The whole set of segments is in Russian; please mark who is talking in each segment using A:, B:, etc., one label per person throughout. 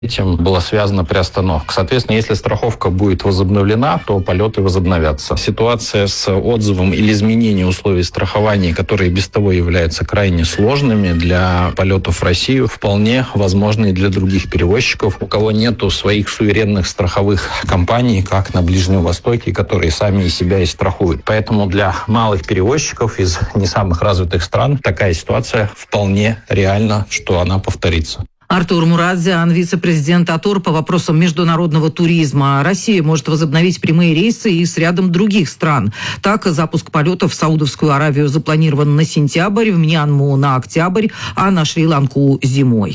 A: Этим была связана приостановка. Соответственно, если страховка будет возобновлена, то полеты возобновятся. Ситуация с отзывом или изменением условий страхования, которые без того являются крайне сложными для полетов в Россию, вполне возможны и для других перевозчиков, у кого нету своих суверенных страховых компаний, как на Ближнем Востоке, которые сами себя и страхуют. Поэтому для малых перевозчиков из не самых развитых стран такая ситуация вполне реальна, что она повторится.
B: Артур Мурадзян, вице-президент АТОР по вопросам международного туризма. Россия может возобновить прямые рейсы и с рядом других стран. Так, запуск полетов в Саудовскую Аравию запланирован на сентябрь, в Мьянму на октябрь, а на Шри-Ланку зимой.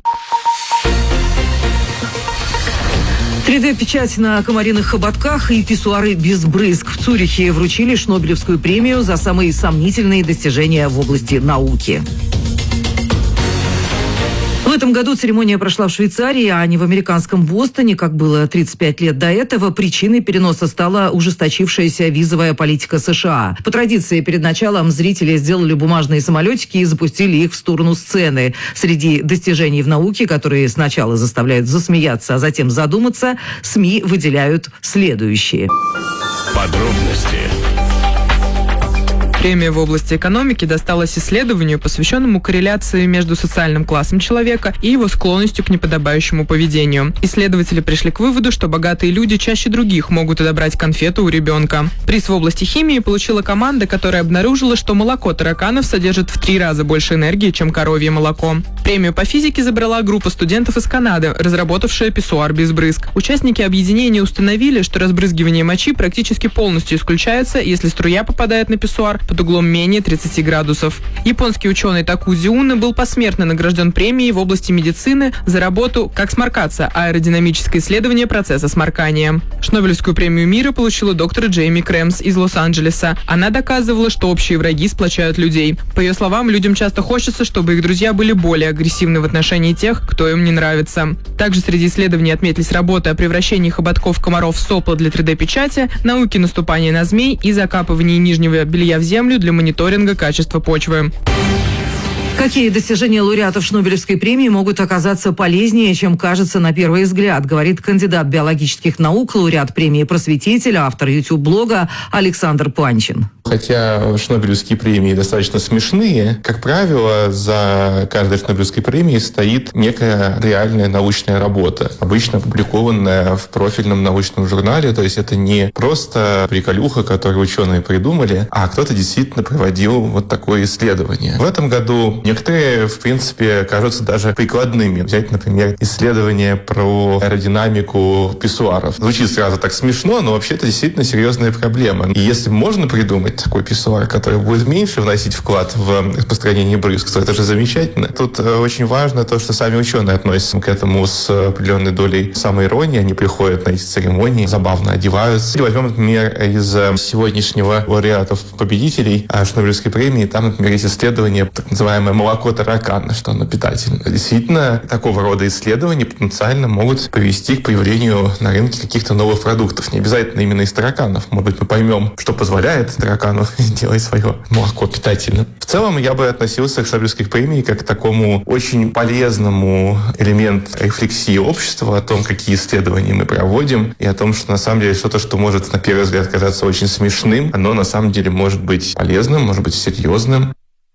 B: 3D-печать на комариных хоботках и писсуары без брызг. В Цюрихе вручили Шнобелевскую премию за самые сомнительные достижения в области науки. В этом году церемония прошла в Швейцарии, а не в американском Бостоне, как было 35 лет до этого. Причиной переноса стала ужесточившаяся визовая политика США. По традиции, перед началом зрители сделали бумажные самолетики и запустили их в сторону сцены. Среди достижений в науке, которые сначала заставляют засмеяться, а затем задуматься, СМИ выделяют следующие.
C: Подробности.
D: Премия в области экономики досталась исследованию, посвященному корреляции между социальным классом человека и его склонностью к неподобающему поведению. Исследователи пришли к выводу, что богатые люди чаще других могут отобрать конфету у ребенка. Приз в области химии получила команда, которая обнаружила, что молоко тараканов содержит в 3 раза больше энергии, чем коровье молоко. Премию по физике забрала группа студентов из Канады, разработавшая писсуар без брызг. Участники объединения установили, что разбрызгивание мочи практически полностью исключается, если струя попадает на писсуар под углом менее 30 градусов. Японский ученый Такузи Уна был посмертно награжден премией в области медицины за работу «Как сморкаться. Аэродинамическое исследование процесса сморкания». Шнобелевскую премию мира получила доктор Джейми Крэмс из Лос-Анджелеса. Она доказывала, что общие враги сплочают людей. По ее словам, людям часто хочется, чтобы их друзья были более агрессивны в отношении тех, кто им не нравится. Также среди исследований отметились работы о превращении хоботков комаров в сопла для 3D-печати, науки наступания на змей и закапывании нижнего белья в землю для мониторинга качества почвы.
B: Какие достижения лауреатов Шнобелевской премии могут оказаться полезнее, чем кажется на первый взгляд, говорит кандидат биологических наук, лауреат премии «Просветитель», автор YouTube-блога Александр Панчин.
E: Хотя Шнобелевские премии достаточно смешные, как правило, за каждой Шнобелевской премией стоит некая реальная научная работа, обычно опубликованная в профильном научном журнале. То есть это не просто приколюха, которую ученые придумали, а кто-то действительно проводил вот такое исследование. В этом году некоторые, в принципе, кажутся даже прикладными. Взять, например, исследование про аэродинамику писсуаров. Звучит сразу так смешно, но вообще это действительно серьезная проблема. И если можно придумать такой писсуар, который будет меньше вносить вклад в распространение брызг, то это же замечательно. Тут очень важно то, что сами ученые относятся к этому с определенной долей самоиронии. Они приходят на эти церемонии, забавно одеваются. И возьмем, например, из сегодняшнего лауреатов-победителей Шнобелевской премии, там, например, есть исследование, так называемое молоко таракана, что оно питательно. Действительно, такого рода исследования потенциально могут привести к появлению на рынке каких-то новых продуктов. Не обязательно именно из тараканов. Может быть, мы поймем, что позволяет таракану делать свое молоко питательным. В целом, я бы относился к Шнобелевской премии как к такому очень полезному элементу рефлексии общества о том, какие исследования мы проводим, и о том, что на самом деле что-то, что может на первый взгляд казаться очень смешным, оно на самом деле может быть полезным, может быть серьезным.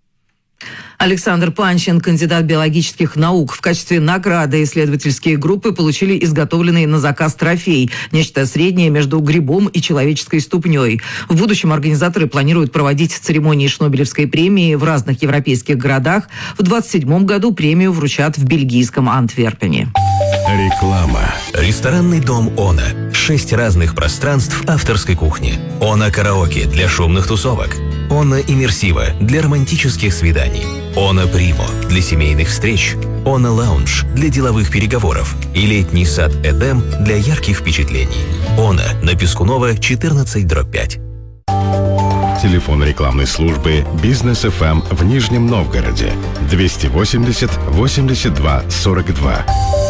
B: Александр Панчин, кандидат биологических наук. В качестве награды исследовательские группы получили изготовленный на заказ трофей. Нечто среднее между грибом и человеческой ступней. В будущем организаторы планируют проводить церемонии Шнобелевской премии в разных европейских городах. В 2027 году премию вручат в бельгийском Антверпене.
C: Реклама.
F: Ресторанный дом «Она». 6 разных пространств авторской кухни. «Она караоке» для шумных тусовок. «Она иммерсива» для романтических свиданий. «Она Примо» для семейных встреч. «Она Лаунж» для деловых переговоров. И летний сад «Эдем» для ярких впечатлений. «Она» на Пескунова, 14/5.
C: Телефон рекламной службы «Бизнес ФМ» в Нижнем Новгороде 280 82 42.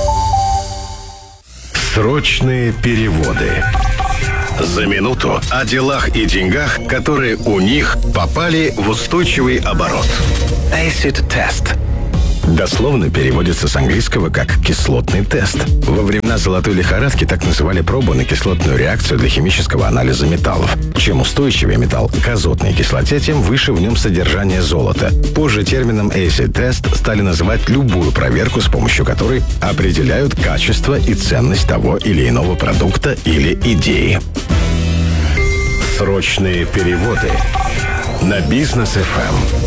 C: Срочные переводы. За минуту о делах и деньгах, которые у них попали в устойчивый оборот.
F: Acid Test.
C: Дословно переводится с английского как «кислотный тест». Во времена золотой лихорадки так называли пробу на кислотную реакцию для химического анализа металлов. Чем устойчивее металл к азотной кислоте, тем выше в нем содержание золота. Позже термином acid-тест стали называть любую проверку, с помощью которой определяют качество и ценность того или иного продукта или идеи. Срочные переводы на Бизнес FM.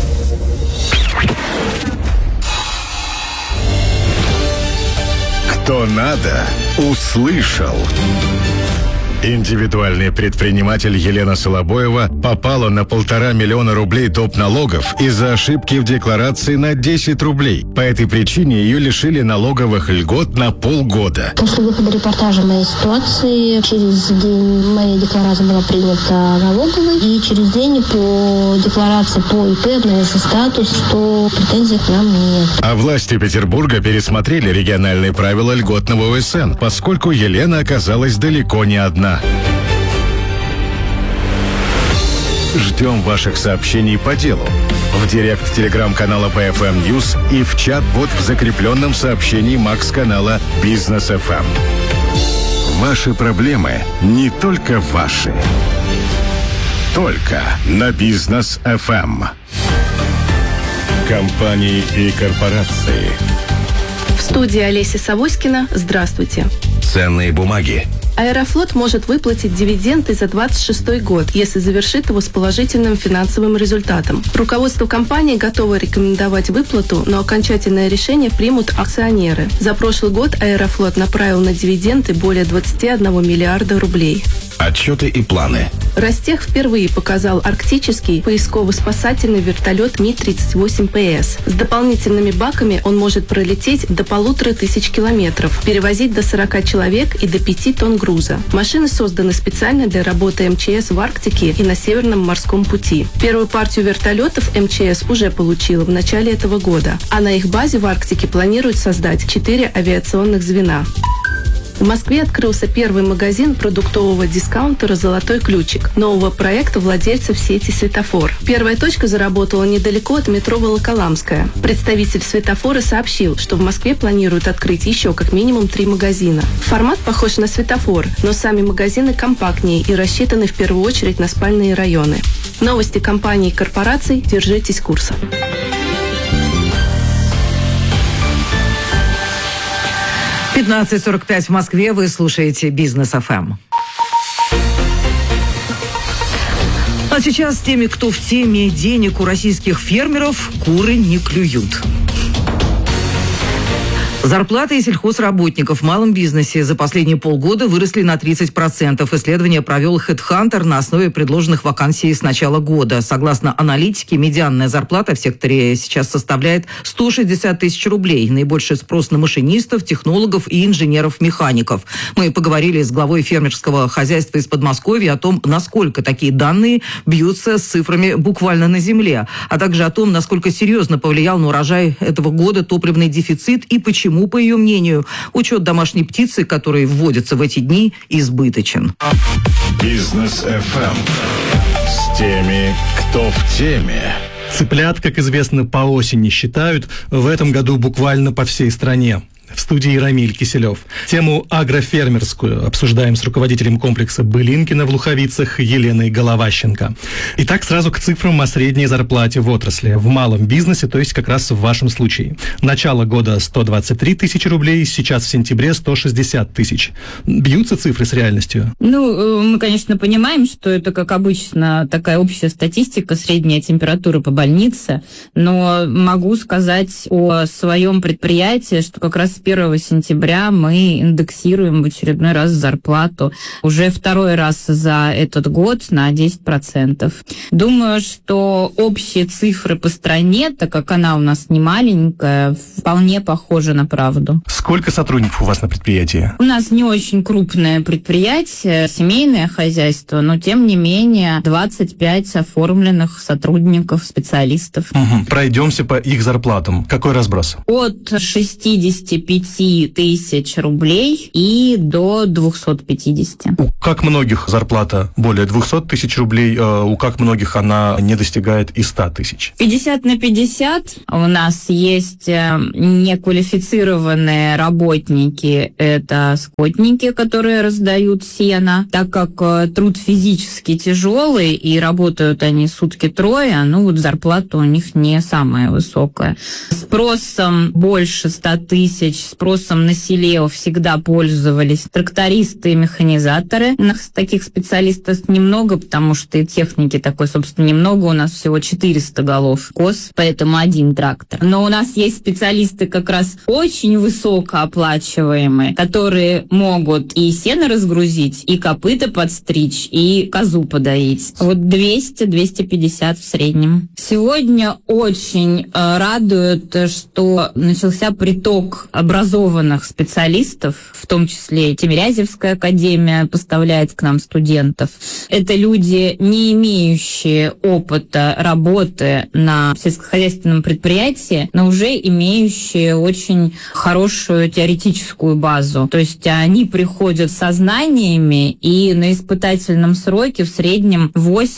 C: Кто надо, услышал. Индивидуальный предприниматель Елена Солобоева попала на 1,5 миллиона рублей доп. Налогов из-за ошибки в декларации на 10 рублей. По этой причине ее лишили налоговых льгот на полгода.
G: После выхода репортажа моей ситуации, через день моя декларация была принята налоговой, и через день по декларации по ИП обновился статус, что претензий к нам нет.
C: А власти Петербурга пересмотрели региональные правила льготного ОСН, поскольку Елена оказалась далеко не одна. Ждем ваших сообщений по делу в директ телеграм-канала BFM News и в чат-бот в закрепленном сообщении Макс-канала Бизнес FM. Ваши проблемы не только ваши. Только на Бизнес FM. Компании и корпорации.
H: В студии Олеся Савоськина. Здравствуйте.
C: Ценные бумаги.
H: Аэрофлот может выплатить дивиденды за 2026 год, если завершит его с положительным финансовым результатом. Руководство компании готово рекомендовать выплату, но окончательное решение примут акционеры. За прошлый год Аэрофлот направил на дивиденды более 21 миллиарда рублей.
C: Отчеты и планы.
H: Ростех впервые показал арктический поисково-спасательный вертолет Ми-38ПС. С дополнительными баками он может пролететь до 1500 километров, перевозить до 40 человек и до 5 тонн груза. Машины созданы специально для работы МЧС в Арктике и на Северном морском пути. Первую партию вертолетов МЧС уже получила в начале этого года, а на их базе в Арктике планируют создать 4 авиационных звена. В Москве открылся первый магазин продуктового дискаунтера «Золотой ключик» нового проекта владельцев сети «Светофор». Первая точка заработала недалеко от метро Волоколамская. Представитель «Светофора» сообщил, что в Москве планируют открыть еще как минимум 3 магазина. Формат похож на «Светофор», но сами магазины компактнее и рассчитаны в первую очередь на спальные районы. Новости компаний и корпораций. Держитесь курса.
B: 15:45 в Москве. Вы слушаете Бизнес ФМ. А сейчас с теми, кто в теме: денег у российских фермеров куры не клюют. Зарплаты сельхозработников в малом бизнесе за последние полгода выросли на 30%. Исследование провел HeadHunter на основе предложенных вакансий с начала года. Согласно аналитике, медианная зарплата в секторе сейчас составляет 160 тысяч рублей. Наибольший спрос на машинистов, технологов и инженеров-механиков. Мы поговорили с главой фермерского хозяйства из Подмосковья о том, насколько такие данные бьются с цифрами буквально на земле, а также о том, насколько серьезно повлиял на урожай этого года топливный дефицит и почему, по ее мнению, учет домашней птицы, который вводится в эти дни, избыточен.
C: Бизнес FM. С теми, кто в теме.
I: Цыплят, как известно, по осени считают. В этом году буквально по всей стране. В студии Рамиль Киселев. Тему агрофермерскую обсуждаем с руководителем комплекса «Былинкино» в Луховицах Еленой Головащенко. Итак, сразу к цифрам о средней зарплате в отрасли. В малом бизнесе, то есть как раз в вашем случае. Начало года 123 тысячи рублей, сейчас в сентябре 160 тысяч. Бьются цифры с реальностью?
J: Мы, конечно, понимаем, что это, как обычно, такая общая статистика, средняя температура по больнице, но могу сказать о своем предприятии, что как раз с 1 сентября мы индексируем в очередной раз зарплату уже второй раз за этот год на 10%. Думаю, что общие цифры по стране, так как она у нас не маленькая, вполне похожа на правду.
I: Сколько сотрудников у вас на предприятии?
J: У нас не очень крупное предприятие, семейное хозяйство, но тем не менее 25 оформленных сотрудников, специалистов.
I: Пройдемся по их зарплатам. Какой разброс?
J: От 65 75 тысяч рублей и до 250.
I: У как многих зарплата более 200 тысяч рублей, у как многих она не достигает и 100 тысяч?
J: 50/50. У нас есть неквалифицированные работники, это скотники, которые раздают сено. Так как труд физически тяжелый и работают они сутки трое, зарплата у них не самая высокая. Спросом больше 100 тысяч, спросом на селе всегда пользовались трактористы и механизаторы. У нас таких специалистов немного, потому что и техники такой, собственно, немного. У нас всего 400 голов коз, поэтому один трактор. Но у нас есть специалисты как раз очень высокооплачиваемые, которые могут и сено разгрузить, и копыта подстричь, и козу подоить. 200-250 в среднем. Сегодня очень радует, что начался приток образованных специалистов, в том числе и Тимирязевская академия поставляет к нам студентов. Это люди, не имеющие опыта работы на сельскохозяйственном предприятии, но уже имеющие очень хорошую теоретическую базу. То есть они приходят со знаниями, и на испытательном сроке в среднем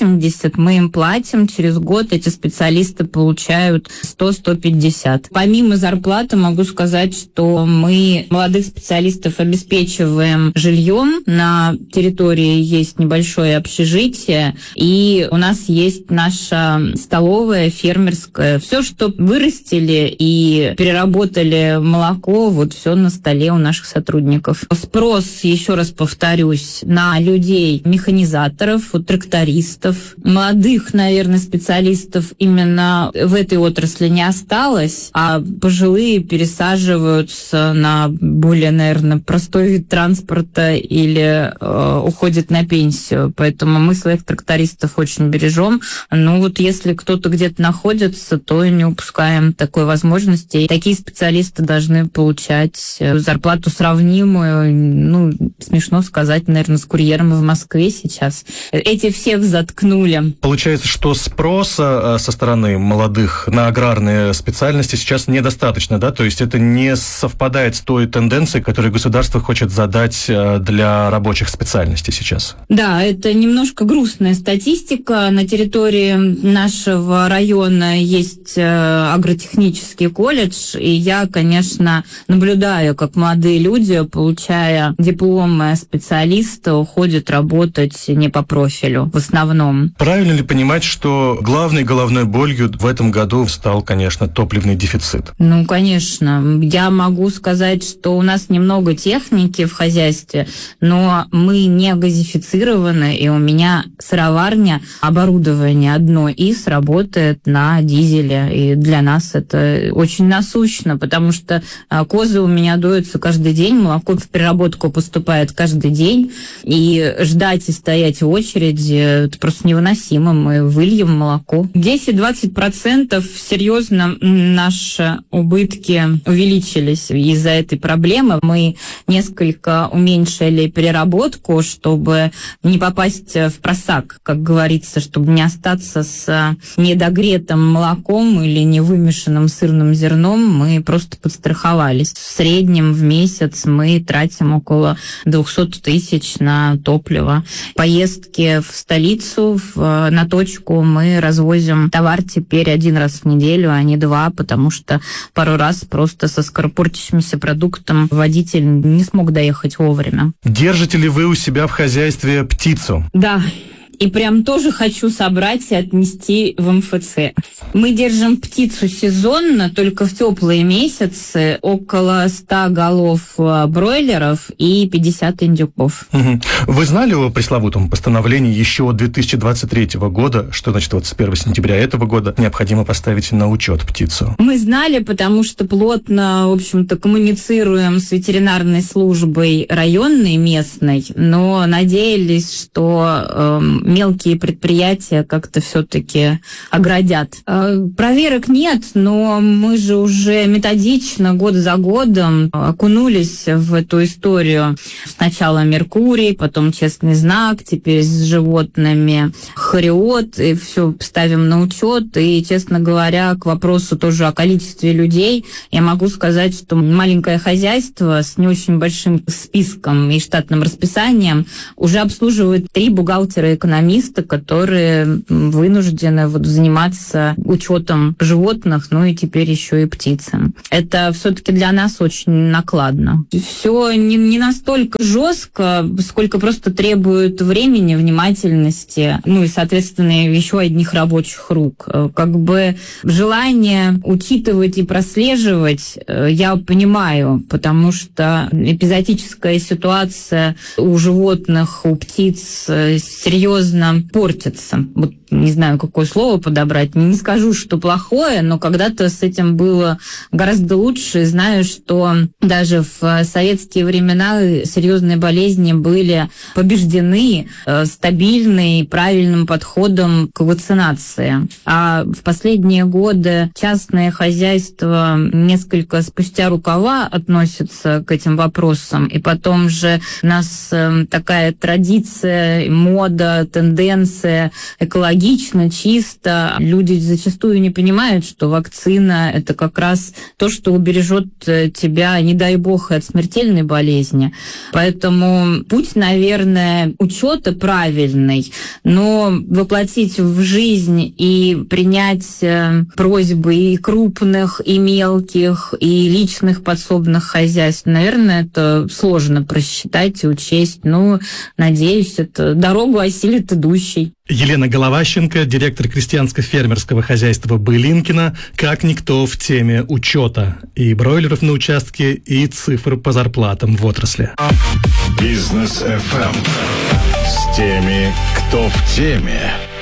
J: 80 мы им платим. Через год эти специалисты получают 100-150. Помимо зарплаты могу сказать, что мы молодых специалистов обеспечиваем жильем. На территории есть небольшое общежитие, и у нас есть наша столовая фермерская. Все, что вырастили и переработали молоко, все на столе у наших сотрудников. Спрос, еще раз повторюсь, на людей, механизаторов, трактористов, молодых, наверное, специалистов именно в этой отрасли не осталось, а пожилые пересаживаются на более, наверное, простой вид транспорта или уходят на пенсию. Поэтому мы своих трактористов очень бережем. Если кто-то где-то находится, то не упускаем такой возможности. И такие специалисты должны получать зарплату сравнимую, смешно сказать, наверное, с курьером в Москве сейчас. Эти всех заткнули.
I: Получается, что спроса со стороны молодых на аграрные специальности сейчас недостаточно, да? То есть это не совпадает с той тенденцией, которую государство хочет задать для рабочих специальностей сейчас?
J: Да, это немножко грустная статистика. На территории нашего района есть агротехнический колледж, и я, конечно, наблюдаю, как молодые люди, получая дипломы специалиста, уходят работать не по профилю в основном.
I: Правильно ли понимать, что главной головной болью в этом году стал, конечно, топливный дефицит?
J: Конечно. Я могу сказать, что у нас немного техники в хозяйстве, но мы не газифицированы, и у меня сыроварня, оборудование одно из работает на дизеле, и для нас это очень насущно, потому что козы у меня доются каждый день, молоко в переработку поступает каждый день, и ждать и стоять в очереди это просто невыносимо. Мы выльем молоко. 10-20% серьезно наши убытки увеличились из-за этой проблемы. Мы несколько уменьшили переработку, чтобы не попасть в просак, как говорится, чтобы не остаться с недогретым молоком или невымешанным сырным зерном. Мы просто подстраховались. В среднем в месяц мы тратим около 200 тысяч на топливо. Поездки в столицу, на точку мы развозим товар теперь 1 раз в неделю, а не 2, потому что пару раз просто со скоропортящимся продуктом водитель не смог доехать вовремя.
I: Держите ли вы у себя в хозяйстве птицу?
J: Да. И прям тоже хочу собрать и отнести в МФЦ. Мы держим птицу сезонно, только в теплые месяцы, около 100 голов бройлеров и 50 индюков.
I: Вы знали о пресловутом постановлении еще 2023 года, что значит с 1 сентября этого года необходимо поставить на учет птицу?
J: Мы знали, потому что плотно, в общем-то, коммуницируем с ветеринарной службой районной, местной, но надеялись, что мелкие предприятия как-то все-таки оградят. Проверок нет, но мы же уже методично, год за годом окунулись в эту историю. Сначала Меркурий, потом Честный знак, теперь с животными Хариот, и все ставим на учет. И, честно говоря, к вопросу тоже о количестве людей, я могу сказать, что маленькое хозяйство с не очень большим списком и штатным расписанием уже обслуживает 3 бухгалтера-экономиста, которые вынуждены заниматься учетом животных, ну и теперь еще и птицы. Это все-таки для нас очень накладно. Все не настолько жестко, сколько просто требует времени, внимательности, ну и, соответственно, еще одних рабочих рук. Как бы желание учитывать и прослеживать я понимаю, потому что эпизодическая ситуация у животных, у птиц серьезно портится. Вот не знаю, какое слово подобрать. Не скажу, что плохое, но когда-то с этим было гораздо лучше. Знаю, что даже в советские времена серьезные болезни были побеждены стабильной, правильным подходом к вакцинации. А в последние годы частные хозяйства несколько спустя рукава относятся к этим вопросам. И потом же у нас такая традиция, мода, тенденция экологичная, чисто. Люди зачастую не понимают, что вакцина – это как раз то, что убережет тебя, не дай бог, от смертельной болезни. Поэтому путь, наверное, учета правильный, но воплотить в жизнь и принять просьбы и крупных, и мелких, и личных подсобных хозяйств, наверное, это сложно просчитать и учесть. Ну, надеюсь, это дорогу осилит идущий.
I: Елена Головащенко, директор крестьянско-фермерского хозяйства Былинкино, как никто в теме учета и бройлеров на участке, и цифр по зарплатам в отрасли.
C: Бизнес FM с теми, кто в теме.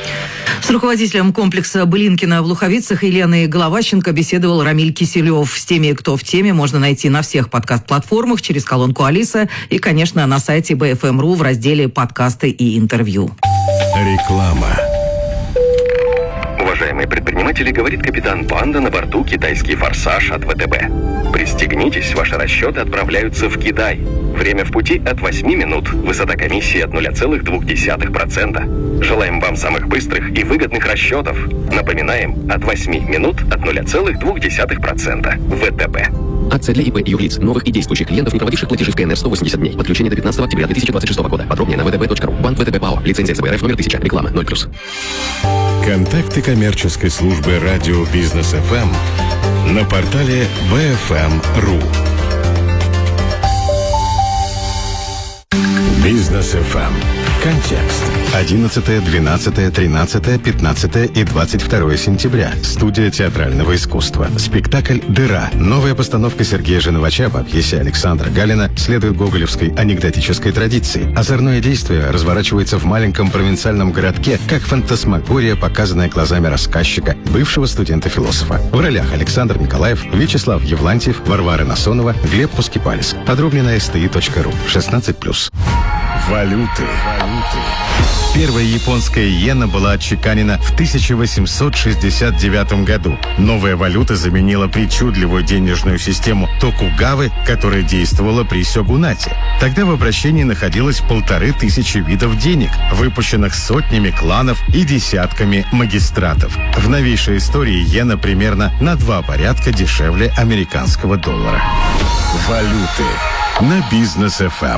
B: С руководителем комплекса Былинкино в Луховицах Еленой Головащенко беседовал Рамиль Киселев. С теми, кто в теме, можно найти на всех подкаст-платформах, через колонку Алиса и, конечно, на сайте BFM.ru в разделе «Подкасты и интервью».
C: Реклама.
K: Уважаемые предприниматели, говорит капитан Панда на борту «Китайский форсаж» от ВТБ. Пристегнитесь, ваши расчеты отправляются в Китай. Время в пути от 8 минут. Высота комиссии от 0,2%. Желаем вам самых быстрых и выгодных расчетов. Напоминаем, от 8 минут от 0,2%. ВТБ.
L: Акция для ИП и юрлиц, новых и действующих клиентов, не проводивших платежи в КНР 180 дней. Подключение до 15 октября 2026 года. Подробнее на vtb.ru. Банк ВТБ ПАО. Лицензия ЦБ РФ номер 1000. Реклама 0+.
C: Контакты коммерческой службы радио Бизнес FM на портале BFM.ru. Бизнес FM. Контекст. 11, 12, 13, 15 и 22 сентября. Студия театрального искусства. Спектакль «Дыра». Новая постановка Сергея Женовача по пьесе Александра Галина следует гоголевской анекдотической традиции. Озорное действие разворачивается в маленьком провинциальном городке, как фантасмагория, показанная глазами рассказчика, бывшего студента-философа. В ролях Александр Николаев, Вячеслав Евлантьев, Варвара Насонова, Глеб Пускипалис. Подробнее на sti.ru. 16+. Валюты. Первая японская иена была отчеканена в 1869 году. Новая валюта заменила причудливую денежную систему токугавы, которая действовала при сёгунате. Тогда в обращении находилось 1500 видов денег, выпущенных сотнями кланов и десятками магистратов. В новейшей истории иена примерно на 2 порядка дешевле американского доллара. Валюты на Бизнес FM.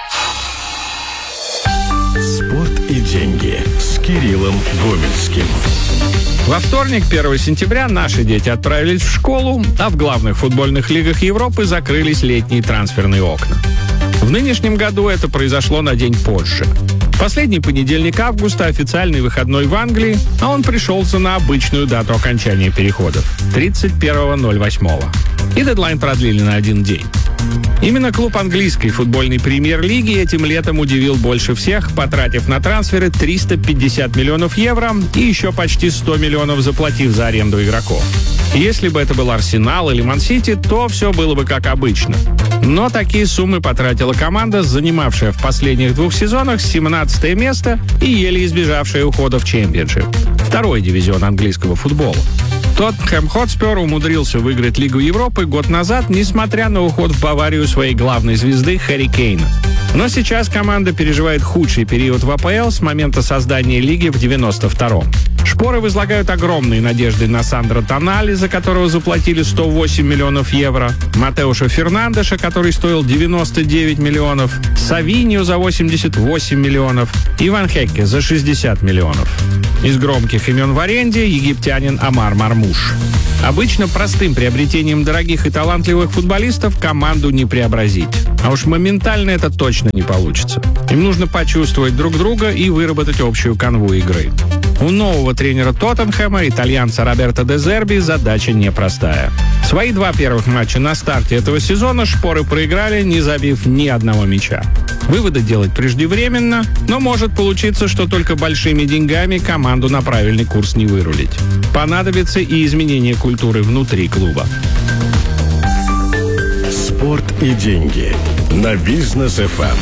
C: Спорт и деньги с Кириллом Гомельским.
M: Во вторник, 1 сентября, наши дети отправились в школу, а в главных футбольных лигах Европы закрылись летние трансферные окна. В нынешнем году это произошло на день позже. Последний понедельник августа – официальный выходной в Англии, а он пришелся на обычную дату окончания переходов – 31.08. И дедлайн продлили на 1 день. Именно клуб английской футбольной премьер-лиги этим летом удивил больше всех, потратив на трансферы 350 миллионов евро и еще почти 100 миллионов заплатив за аренду игроков. Если бы это был Арсенал или Ман-Сити, то все было бы как обычно. Но такие суммы потратила команда, занимавшая в последних 2 сезонах 17 место и еле избежавшая ухода в Чемпионшип, 2-й дивизион английского футбола. Тоттенхэм Хотспер умудрился выиграть Лигу Европы год назад, несмотря на уход в Баварию своей главной звезды Харри Кейна. Но сейчас команда переживает худший период в АПЛ с момента создания лиги в 92-м. Шпоры возлагают огромные надежды на Сандро Тонали, за которого заплатили 108 миллионов евро, Матеуша Фернандеша, который стоил 99 миллионов, Савинью за 88 миллионов и Ван Хекке за 60 миллионов. Из громких имен в аренде египтянин Амар Мармуш. Обычно простым приобретением дорогих и талантливых футболистов команду не преобразить. А уж моментально это точно не получится. Им нужно почувствовать друг друга и выработать общую канву игры. У нового тренера Тоттенхэма, итальянца Роберто де Зерби, задача непростая. Свои 2 первых матча на старте этого сезона шпоры проиграли, не забив ни одного мяча. Выводы делать преждевременно, но может получиться, что только большими деньгами команду на правильный курс не вырулить. Понадобится и изменение культуры внутри клуба.
C: Спорт и деньги на Бизнес ФМ.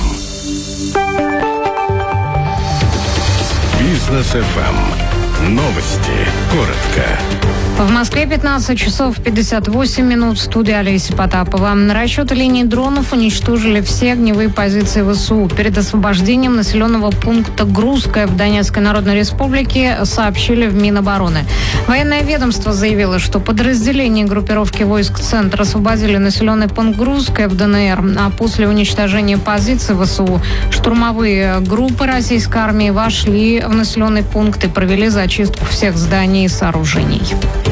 C: Бизнес ФМ. Новости. Коротко.
N: В Москве 15 часов 58 минут. Студия Олеся Потапова. Расчеты линий дронов уничтожили все огневые позиции ВСУ. Перед освобождением населенного пункта Грузское в Донецкой Народной Республике сообщили в Минобороны. Военное ведомство заявило, что подразделения группировки войск «Центр» освободили населенный пункт Грузское в ДНР, а после уничтожения позиций ВСУ штурмовые группы российской армии вошли в населенный пункт и провели зачистку всех зданий и сооружений.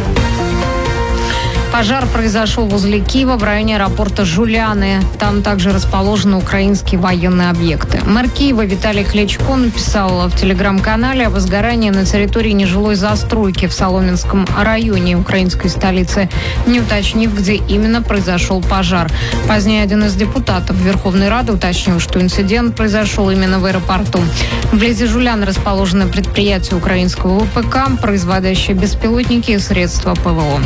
N: Пожар произошел возле Киева в районе аэропорта Жуляны. Там также расположены украинские военные объекты. Мэр Киева Виталий Кличко написал в телеграм-канале о возгорании на территории нежилой застройки в Соломенском районе украинской столицы, не уточнив, где именно произошел пожар. Позднее один из депутатов Верховной Рады уточнил, что инцидент произошел именно в аэропорту. Вблизи Жулян расположено предприятие украинского ВПК, производящее беспилотники и средства ПВО.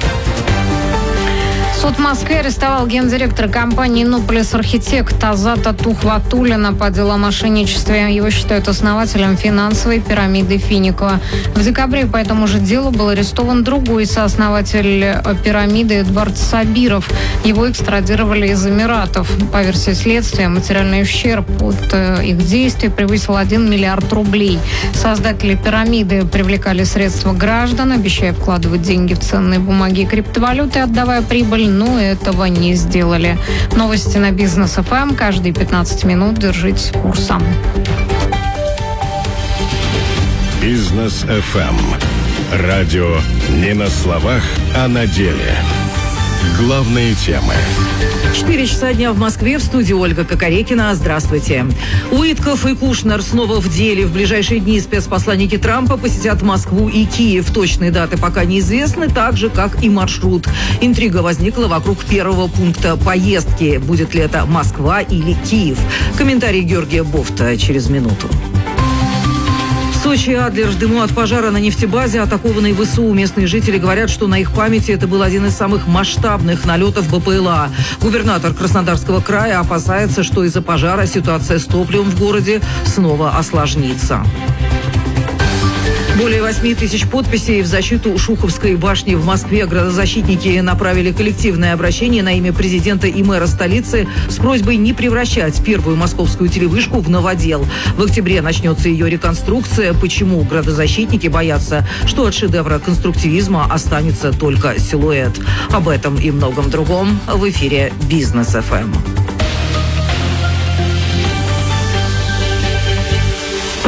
N: Суд в Москве арестовал гендиректора компании «Иннополис Архитект» Азата Тухватуллина по делу о мошенничестве. Его считают основателем финансовой пирамиды Финикова. В декабре по этому же делу был арестован другой сооснователь пирамиды Эдвард Сабиров. Его экстрадировали из Эмиратов. По версии следствия, материальный ущерб от их действий превысил 1 миллиард рублей. Создатели пирамиды привлекали средства граждан, обещая вкладывать деньги в ценные бумаги и криптовалюты, отдавая прибыль, но этого не сделали. Новости на Бизнес ФМ. Каждые 15 минут держите курса.
C: Бизнес ФМ. Радио не на словах, а на деле. Главные темы.
B: 4 часа дня в Москве. В студии Ольга Кокорекина. Здравствуйте. Уитков и Кушнер снова в деле. В ближайшие дни спецпосланники Трампа посетят Москву и Киев. Точные даты пока неизвестны, так же, как и маршрут. Интрига возникла вокруг первого пункта поездки. Будет ли это Москва или Киев? Комментарий Георгия Бофта через минуту. В Сочи Адлер в дыму от пожара на нефтебазе, атакованной ВСУ. Местные жители говорят, что на их памяти это был один из самых масштабных налетов БПЛА. Губернатор Краснодарского края опасается, что из-за пожара ситуация с топливом в городе снова осложнится. Более 8 тысяч подписей в защиту Шуховской башни в Москве. Градозащитники направили коллективное обращение на имя президента и мэра столицы с просьбой не превращать первую московскую телевышку в новодел. В октябре начнется ее реконструкция. Почему градозащитники боятся, что от шедевра конструктивизма останется только силуэт? Об этом и многом другом в эфире Бизнес ФМ.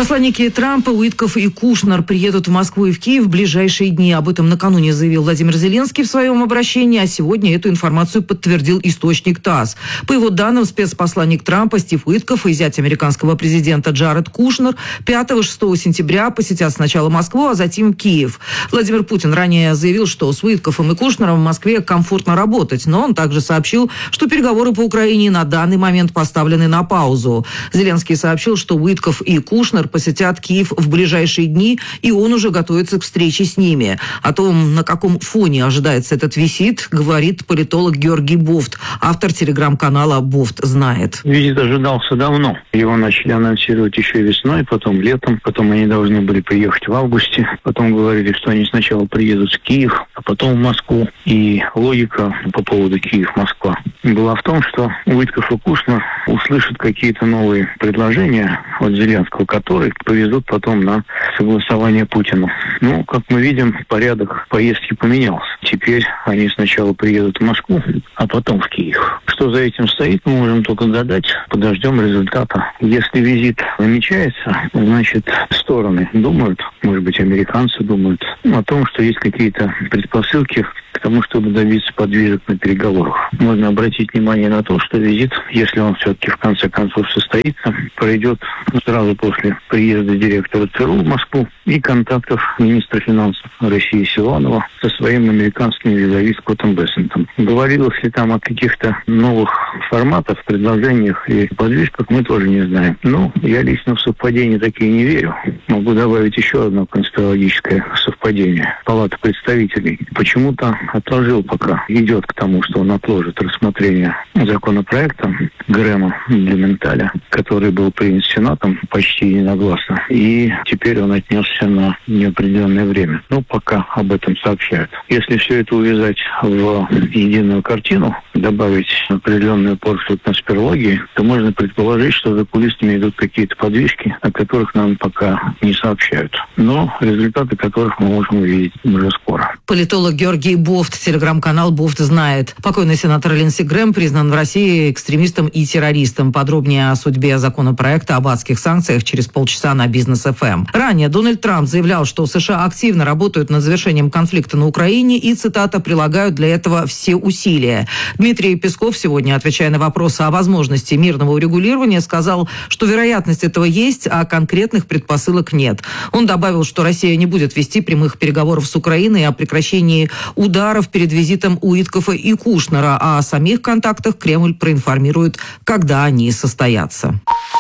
B: Посланники Трампа, Уитков и Кушнер приедут в Москву и в Киев в ближайшие дни. Об этом накануне заявил Владимир Зеленский в своем обращении, а сегодня эту информацию подтвердил источник ТАСС. По его данным, спецпосланник Трампа Стив Уитков и зять американского президента Джаред Кушнер 5-6 сентября посетят сначала Москву, а затем Киев. Владимир Путин ранее заявил, что с Уитковым и Кушнером в Москве комфортно работать, но он также сообщил, что переговоры по Украине на данный момент поставлены на паузу. Зеленский сообщил, что Уитков и Кушнер посетят Киев в ближайшие дни, и он уже готовится к встрече с ними. О том, на каком фоне ожидается этот визит, говорит политолог Георгий Бофт, автор телеграм-канала «Бофт знает».
O: Визит ожидался давно. Его начали анонсировать еще весной, потом летом, потом они должны были приехать в августе, потом говорили, что они сначала приедут в Киев, а потом в Москву. И логика по поводу Киев-Москва была в том, что Уитков и Кушнер услышат какие-то новые предложения от Зеленского, которые повезут потом на согласование Путину. Ну, как мы видим, порядок поездки поменялся. Теперь они сначала приедут в Москву, а потом в Киев. Что за этим стоит, мы можем только гадать. Подождем результата. Если визит намечается, значит, стороны думают, может быть, американцы думают о том, что есть какие-то предпосылки к тому, чтобы добиться подвижек на переговорах. Можно обратить внимание на то, что визит, если он все-таки в конце концов состоится, пройдет сразу после приезда директора ЦРУ в Москву и контактов министра финансов России Силуанова со своим американским визави Скоттом Бессентом. Говорилось ли там о каких-то новых форматах, предложениях и подвижках, мы тоже не знаем. Но я лично в совпадения такие не верю. Могу добавить еще одно конспирологическое совпадение. Палата представителей почему-то отложил, пока идет к тому, что он отложит рассмотрение законопроекта Грэма для Менталя, который был принят Сенатом почти единогласно, и теперь он отнесся на неопределенное время. Ну, пока об этом сообщают. Если все это увязать в единую картину, добавить определенную порцию конспирологии, то можно предположить, что за кулисами идут какие-то подвижки, о которых нам пока не сообщают. Но результаты которых мы можем увидеть уже скоро.
B: Политолог Георгий Бофт, телеграм-канал «Бофт знает». Покойный сенатор Линдси Грэм признан в России экстремистом и террористом. Подробнее о судьбе законопроекта об адских санкциях через полчаса на Бизнес ФМ. Ранее Дональд Трамп заявлял, что США активно работают над завершением конфликта на Украине и, цитата, прилагают для этого все усилия. Дмитрий Песков сегодня, отвечая на вопросы о возможности мирного урегулирования, сказал, что вероятность этого есть, а конкретных предпосылок нет. Он добавил, что Россия не будет вести прямых переговоров с Украиной о прекращении ударов перед визитом Уиткова и Кушнера, а о самих контактах Кремль проинформирует, когда они состоятся.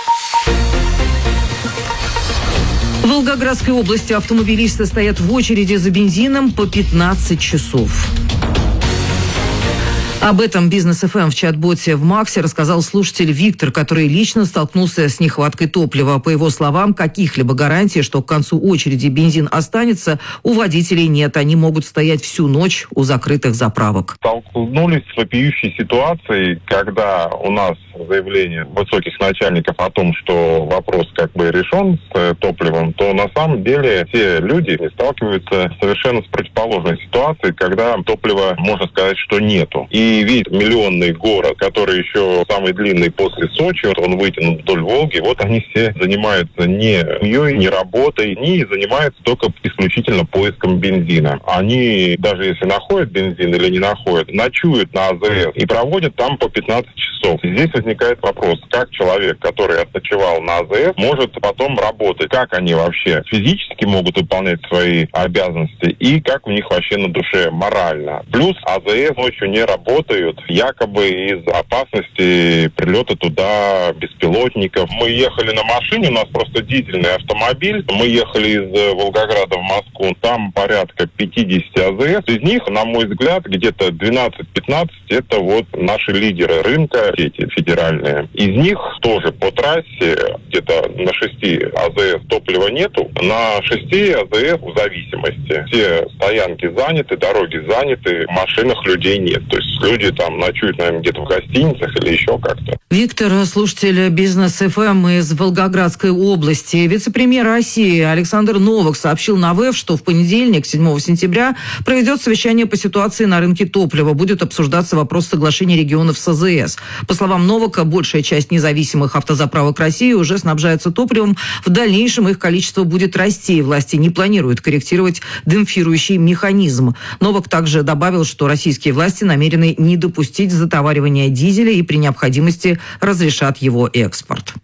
B: В Волгоградской области автомобилисты стоят в очереди за бензином по 15 часов. Об этом Бизнес ФМ в чат-боте в Максе рассказал слушатель Виктор, который лично столкнулся с нехваткой топлива. По его словам, каких-либо гарантий, что к концу очереди бензин останется, у водителей нет. Они могут стоять всю ночь у закрытых заправок.
P: Столкнулись с вопиющей ситуацией, когда у нас заявление высоких начальников о том, что вопрос как бы решен с топливом, то на самом деле все люди сталкиваются совершенно с противоположной ситуацией, когда топлива, можно сказать, что нету. И весь миллионный город, который еще самый длинный после Сочи, он вытянут вдоль Волги, вот они все занимаются не семьей, не работой, не занимаются только исключительно поиском бензина. Они, даже если находят бензин или не находят, ночуют на АЗС и проводят там по 15 часов. Здесь возникает вопрос, как человек, который отночевал на АЗС, может потом работать, как они вообще физически могут выполнять свои обязанности и как у них вообще на душе морально. Плюс АЗС ночью не работает, якобы из опасности прилета туда беспилотников. Мы ехали на машине, у нас просто дизельный автомобиль. Мы ехали из Волгограда в Москву, там порядка 50 АЗС. Из них, на мой взгляд, где-то 12-15 это вот наши лидеры рынка, эти федеральные. Из них тоже по трассе где-то на 6 АЗС топлива нету, на 6 АЗС в зависимости. Все стоянки заняты, дороги заняты, в машинах людей нет. То есть люди там ночуют, наверное, где-то в гостиницах или еще как-то.
B: Виктор, слушатель Бизнес ФМ из Волгоградской области. Вице-премьер России Александр Новак сообщил на ВЭФ, что в понедельник, 7 сентября, проведет совещание по ситуации на рынке топлива. Будет обсуждаться вопрос соглашения регионов с АЗС. По словам Новака, большая часть независимых автозаправок России уже снабжается топливом. В дальнейшем их количество будет расти. Власти не планируют корректировать демпфирующий механизм. Новак также добавил, что российские власти намерены не допустить затоваривания дизеля и при необходимости разрешат его экспорт.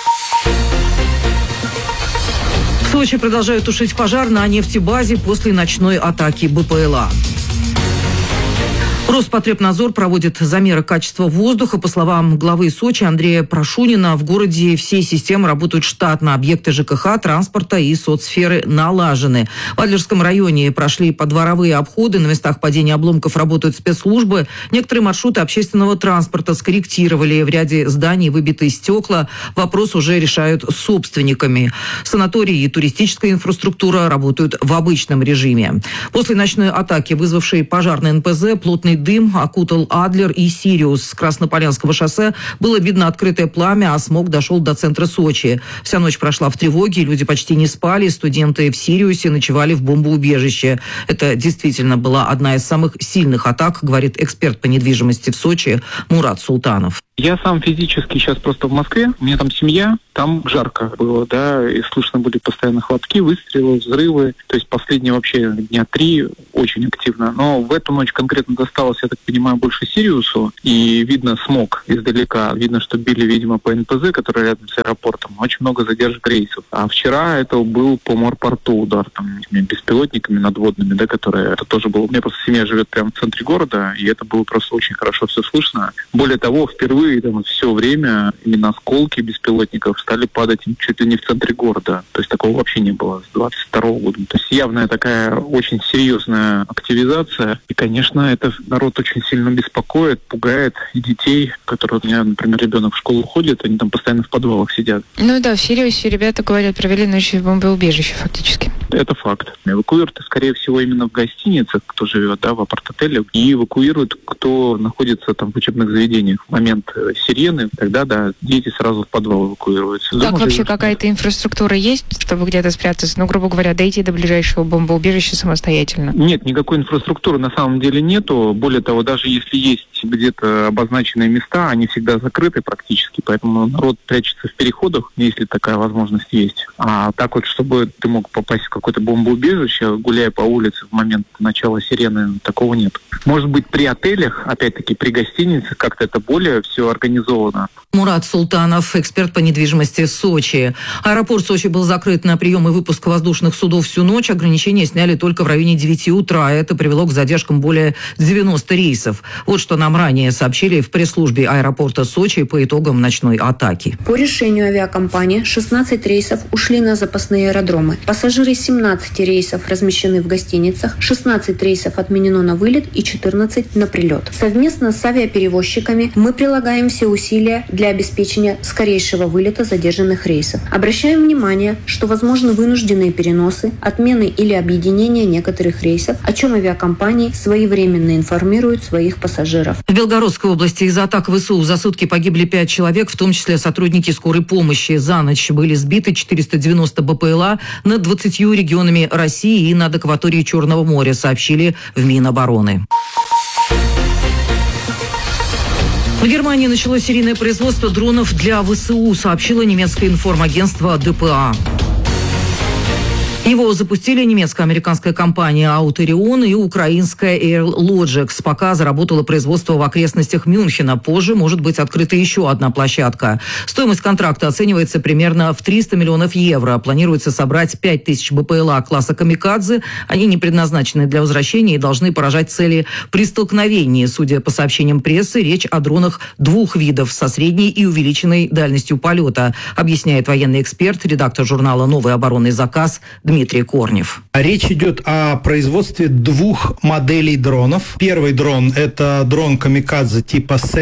B: В Сочи продолжают тушить пожар на нефтебазе после ночной атаки БПЛА. Роспотребнадзор проводит замеры качества воздуха. По словам главы Сочи Андрея Прошунина, в городе все системы работают штатно. Объекты ЖКХ, транспорта и соцсферы налажены. В Адлерском районе прошли подворовые обходы. На местах падения обломков работают спецслужбы. Некоторые маршруты общественного транспорта скорректировали. В ряде зданий выбиты стекла. Вопрос уже решают с собственниками. Санатории и туристическая инфраструктура работают в обычном режиме. После ночной атаки, вызвавшей пожар на НПЗ, плотный дым окутал Адлер и Сириус. С Краснополянского шоссе было видно открытое пламя, а смог дошел до центра Сочи. Вся ночь прошла в тревоге, люди почти не спали. Студенты в Сириусе ночевали в бомбоубежище. Это действительно была одна из самых сильных атак, говорит эксперт по недвижимости в Сочи Мурат Султанов.
Q: Я сам физически сейчас просто в Москве, у меня там семья, там жарко было, да, и слышно были постоянно хлопки, выстрелы, взрывы, то есть последние вообще дня 3 очень активно. Но в эту ночь конкретно досталось, я так понимаю, больше Сириусу, и видно смог издалека, видно, что били, видимо, по НПЗ, который рядом с аэропортом, очень много задержек рейсов. А вчера это был по морпорту удар, там, беспилотниками надводными, да, которые, это тоже было, у меня просто семья живет прямо в центре города, и это было просто очень хорошо все слышно. Более того, впервые там все время именно осколки беспилотников стали падать чуть ли не в центре города. То есть такого вообще не было с 22 года. То есть явная такая очень серьезная активизация. И, конечно, это народ очень сильно беспокоит, пугает и детей, которые у меня, например, ребенок в школу ходит, они там постоянно в подвалах сидят.
R: Ну да, в Сириусе ребята, говорят, провели ночь в бомбоубежище фактически.
Q: Это факт. Эвакуируют, скорее всего, именно в гостиницах, кто живет, да, в апарт-отелях, и эвакуируют, кто находится там в учебных заведениях. В момент сирены, тогда, да, дети сразу в подвал эвакуируются.
R: Так вообще какая-то инфраструктура есть, чтобы где-то спрятаться? Ну, грубо говоря, дойти до ближайшего бомбоубежища самостоятельно?
Q: Нет, никакой инфраструктуры на самом деле нету. Более того, даже если есть где-то обозначенные места, они всегда закрыты практически, поэтому народ прячется в переходах, если такая возможность есть. А так вот, чтобы ты мог попасть в какое-то бомбоубежище, гуляя по улице в момент начала сирены, такого нет. Может быть, при отелях, опять-таки, при гостиницах как-то это более все организовано.
B: Мурат Султанов, эксперт по недвижимости в Сочи. Аэропорт Сочи был закрыт на прием и выпуск воздушных судов всю ночь. Ограничения сняли только в районе 9 утра. Это привело к задержкам более 90 рейсов. Вот что нам ранее сообщили в пресс-службе аэропорта Сочи по итогам ночной атаки.
S: По решению авиакомпании 16 рейсов ушли на запасные аэродромы. Пассажиры 17 рейсов размещены в гостиницах, 16 рейсов отменено на вылет и 14 на прилет. Совместно с авиаперевозчиками мы прилагаем все усилия для обеспечения скорейшего вылета задержанных рейсов. Обращаем внимание, что возможны вынужденные переносы, отмены или объединения некоторых рейсов, о чем авиакомпании своевременно информируют своих пассажиров.
B: В Белгородской области из-за атак ВСУ за сутки погибли 5 человек, в том числе сотрудники скорой помощи. За ночь были сбиты 490 БПЛА над 20 регионами России и над акваторией Черного моря, сообщили в Минобороны. В Германии началось серийное производство дронов для ВСУ, сообщило немецкое информагентство ДПА. Его запустили немецко-американская компания Auterion и украинская Airlogics. Пока заработало производство в окрестностях Мюнхена. Позже может быть открыта еще одна площадка. Стоимость контракта оценивается примерно в 300 миллионов евро. Планируется собрать 5000 БПЛА класса «Камикадзе». Они не предназначены для возвращения и должны поражать цели при столкновении. Судя по сообщениям прессы, речь о дронах двух видов со средней и увеличенной дальностью полета, объясняет военный эксперт, редактор журнала «Новый оборонный заказ» Дмитрий Корнев.
T: Речь идет о производстве двух моделей дронов. Первый дрон – это дрон «Камикадзе» типа SET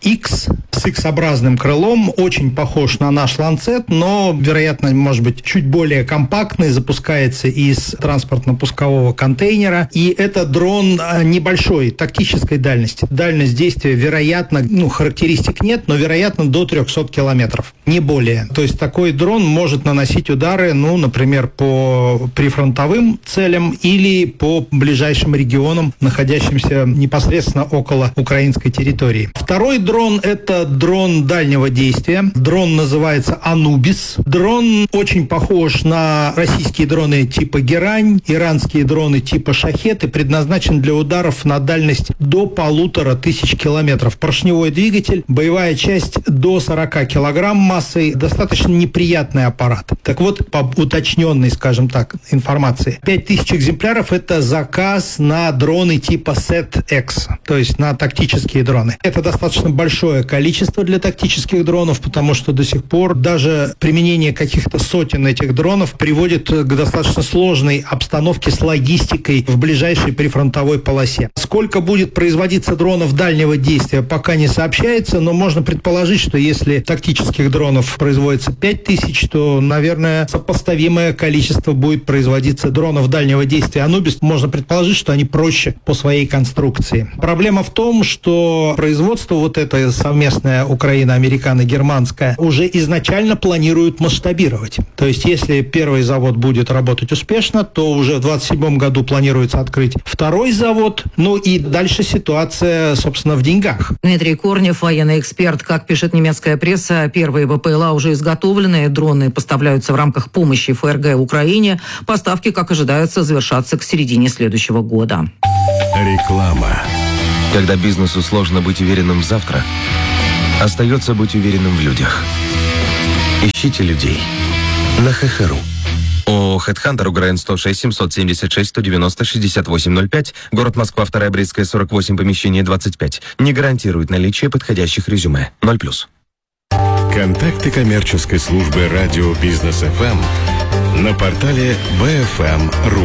T: X с X-образным крылом, очень похож на наш Lancet, но, вероятно, может быть, чуть более компактный, запускается из транспортно-пускового контейнера. И это дрон небольшой, тактической дальности. Дальность действия, вероятно, характеристик нет, но, вероятно, до 300 километров, не более. То есть такой дрон может наносить удары, например, по прифронтовым целям или по ближайшим регионам, находящимся непосредственно около украинской территории. Второй дрон – это дрон дальнего действия. Дрон называется «Анубис». Дрон очень похож на российские дроны типа «Герань», иранские дроны типа «Шахет» и предназначен для ударов на дальность до 1500 километров. Поршневой двигатель, боевая часть до 40 килограмм массой, достаточно неприятный аппарат. Так вот, по уточненной, скажем так, информации, 5000 экземпляров – это заказ на дроны типа SET-X, то есть на тактические дроны. Это достаточно большое количество для тактических дронов, потому что до сих пор даже применение каких-то сотен этих дронов приводит к достаточно сложной обстановке с логистикой в ближайшей прифронтовой полосе. Сколько будет производиться дронов дальнего действия, пока не сообщается, но можно предположить, что если тактических дронов производится 5000, то, наверное, сопоставимое количество будет производиться дронов дальнего действия Анубис. Можно предположить, что они проще по своей конструкции. Проблема в том, что производство вот это совместное украино-американо-германское уже изначально планируют масштабировать. То есть, если первый завод будет работать успешно, то уже в 2027 году планируется открыть второй завод. И дальше ситуация, собственно, в деньгах.
B: Дмитрий Корнев, военный эксперт. Как пишет немецкая пресса, первые ВПЛА уже изготовлены, дроны поставляются в рамках помощи ФРГ Украине. Поставки, как ожидается, завершатся к середине следующего года.
C: Реклама.
U: Когда бизнесу сложно быть уверенным в завтра, остается быть уверенным в людях. Ищите людей на ХХРУ. ООО «Хедхантер», УГРН 106 776 190 6805, город Москва, 2 Брестская, 48, помещение 25. Не гарантирует наличие подходящих резюме. 0+.
C: Контакты коммерческой службы радио «Бизнес ФМ» на портале bfm.ru.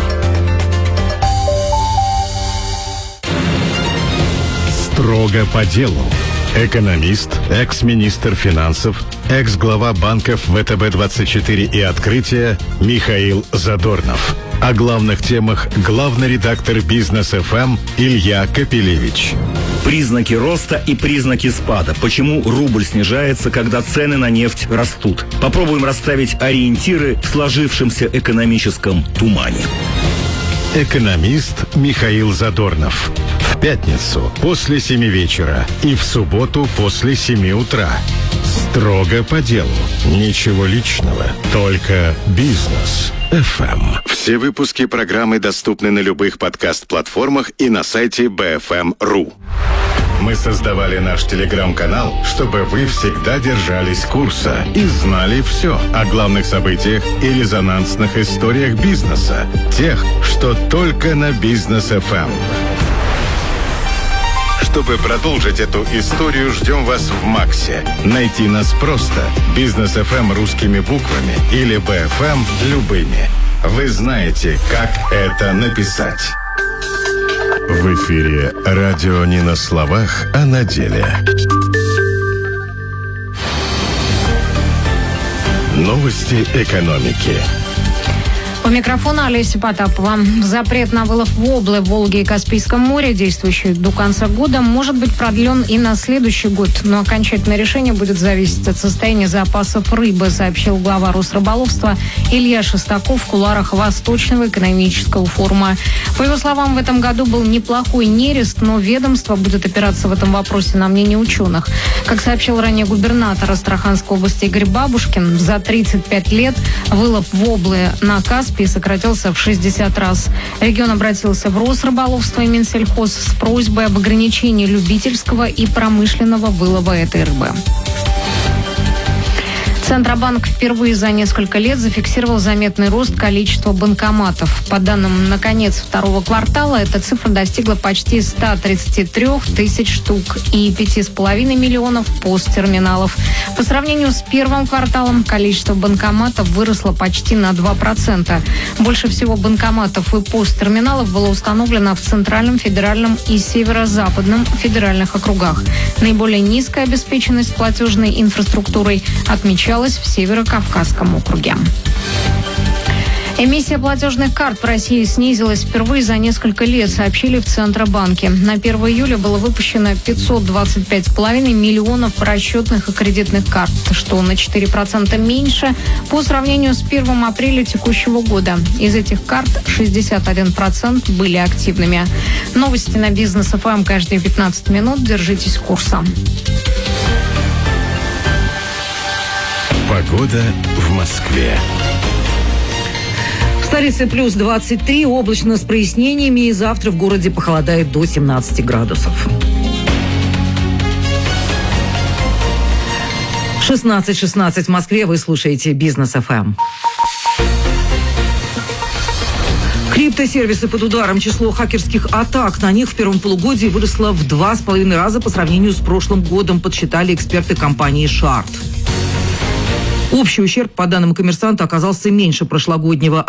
C: Строго по делу. Экономист, экс-министр финансов, экс-глава банков ВТБ-24 и «Открытие» Михаил Задорнов. О главных темах главный редактор «Бизнес ФМ» Илья Капелевич.
V: Признаки роста и признаки спада. Почему рубль снижается, когда цены на нефть растут? Попробуем расставить ориентиры в сложившемся экономическом тумане.
C: Экономист Михаил Задорнов. В пятницу после 7 вечера и в субботу после 7 утра. Строго по делу. Ничего личного, только бизнес. ФМ. Все выпуски программы доступны на любых подкаст-платформах и на сайте bfm.ru. Мы создавали наш телеграм-канал, чтобы вы всегда держались курса и знали все о главных событиях и резонансных историях бизнеса. Тех, что только на Бизнес ФМ. Чтобы продолжить эту историю, ждем вас в Максе. Найти нас просто. Бизнес ФМ русскими буквами или БФМ любыми. Вы знаете, как это написать. В эфире радио не на словах, а на деле. Новости экономики.
N: У микрофона Олеся Потапова. Запрет на вылов воблы в Волге и Каспийском море, действующий до конца года, может быть продлен и на следующий год. Но окончательное решение будет зависеть от состояния запасов рыбы, сообщил глава Росрыболовства Илья Шестаков в кулуарах Восточного экономического форума. По его словам, в этом году был неплохой нерест, но ведомство будет опираться в этом вопросе на мнение ученых. Как сообщил ранее губернатор Астраханской области Игорь Бабушкин, за 35 лет вылов воблы на Каспии сократился в 60 раз. Регион обратился в Росрыболовство и Минсельхоз с просьбой об ограничении любительского и промышленного вылова этой рыбы. Центробанк впервые за несколько лет зафиксировал заметный рост количества банкоматов. По данным на конец второго квартала, эта цифра достигла почти 133 тысяч штук и 5,5 миллионов посттерминалов. По сравнению с первым кварталом количество банкоматов выросло почти на 2%. Больше всего банкоматов и посттерминалов было установлено в Центральном, Федеральном и Северо-Западном федеральных округах. Наиболее низкая обеспеченность платежной инфраструктурой отмечалась в Северо-Кавказском округе. Эмиссия платежных карт в России снизилась впервые за несколько лет, сообщили в Центробанке. На 1 июля было выпущено 525,5 миллионов расчетных и кредитных карт, что на 4% меньше по сравнению с 1 апреля текущего года. Из этих карт 61% были активными. Новости на Бизнес ФМ каждые 15 минут. Держитесь курса.
C: Погода в Москве.
B: В столице плюс 23, облачно с прояснениями, и завтра в городе похолодает до 17 градусов. 16:16 в Москве, вы слушаете Бизнес ФМ. Криптосервисы под ударом. Число хакерских атак на них в первом полугодии выросло в 2,5 раза по сравнению с прошлым годом, подсчитали эксперты компании Shard. Общий ущерб, по данным «Коммерсанта», оказался меньше прошлогоднего –